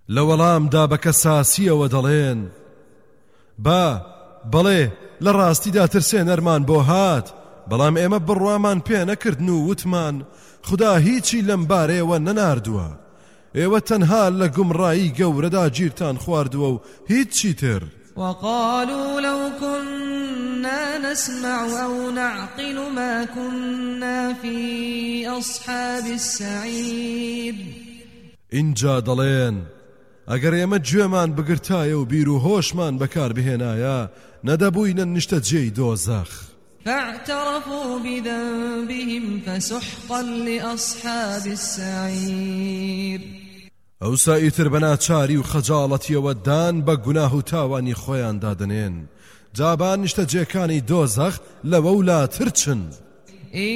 لە وەڵامدا بە کەساسیەوە دەڵێن بەڵێ لە ڕاستیدا ترسێنەرمان بۆ هات، بەڵام ئێمە بڕوامان پێ نەکردن و وتمان خدا هیچی لەم بارەیەوە نەناردووە، ئێوە تەنها لە گومڕایی گەورەدا گیرتان خواردووە و هیچی تر. وقالوا لو كنا نسمع أو نعقل ما كنا في أصحاب السعير. اینجا دەڵێن ئەگەر ئێمە گوێمان بگرتایە و بیر و هۆشمان بەکار بهێنایە نەدەبووینە نیشتەجێی دۆزەخ. فاعترفوا بذنبهم فسحقا لأصحاب السعير. ئەوسا ئیتر بەناچاری و خەجاڵەتیەوە دان بە گوناه و تاوانی خۆیان دادنێن، جابان نیشتەجێکانی دۆزەخ لەوە ولاتر چن.